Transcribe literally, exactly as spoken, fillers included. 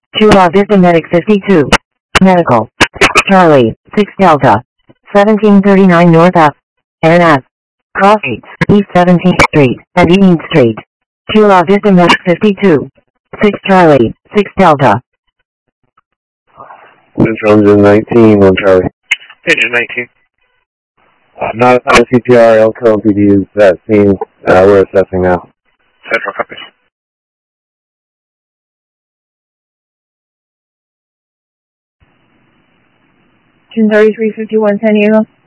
Chula Vista Medic fifty-two. Medical. Charlie, six Delta. seventeen thirty-nine North F. N F. Crossgates, East seventeenth Street, and Eaton Street. Chula Vista Medic fifty-two. six Charlie, six Delta. Engine nineteen, one Charlie. Engine nineteen. Uh, not on C P R, Elko and P D is that scene. Uh, we're assessing now. Central copies. June thirty-three fifty-one San Diego.